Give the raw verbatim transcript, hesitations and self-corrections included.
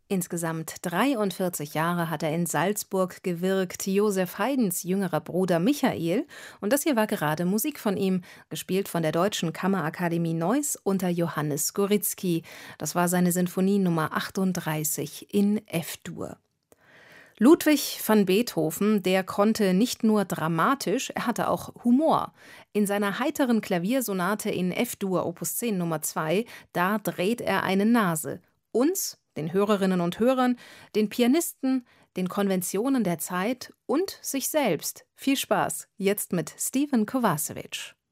Insgesamt dreiundvierzig Jahre hat er in Salzburg gewirkt, Joseph Haydns jüngerer Bruder Michael. Und das hier war gerade Musik von ihm, gespielt von der Deutschen Kammerakademie Neuss unter Johannes Skoritzky. Das war seine Sinfonie Nummer achtunddreißig in F-Dur. Ludwig van Beethoven, der konnte nicht nur dramatisch, er hatte auch Humor. In seiner heiteren Klaviersonate in F-Dur Opus zehn Nummer zwei, da dreht er eine Nase. Uns, den Hörerinnen und Hörern, den Pianisten, den Konventionen der Zeit und sich selbst. Viel Spaß, jetzt mit Stephen Kovacevic.